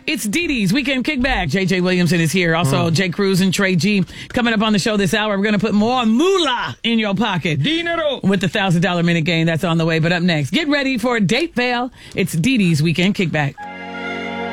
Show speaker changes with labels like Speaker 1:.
Speaker 1: It's Dee Dee's Weekend Kickback. JJ Williamson is here. Also, Jay Cruz and Trey G. Coming up on the show this hour, we're going to put more moolah in your pocket.
Speaker 2: Dinero.
Speaker 1: With the $1,000 minute game that's on the way. But up next, get ready for a date fail. It's Dee Dee's Weekend Kickback.